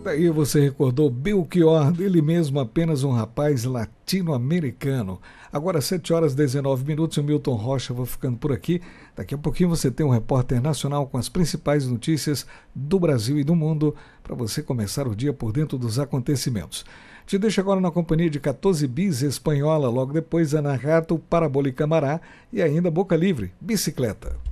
Daí você recordou Belchior, dele mesmo, apenas um rapaz latino-americano. Agora 7h19, o Milton Rocha, vou ficando por aqui. Daqui a pouquinho você tem um repórter nacional com as principais notícias do Brasil e do mundo para você começar o dia por dentro dos acontecimentos. Te deixo agora na companhia de 14 Bis Espanhola, logo depois Ana Rato, Parabólica Mará e ainda Boca Livre, Bicicleta.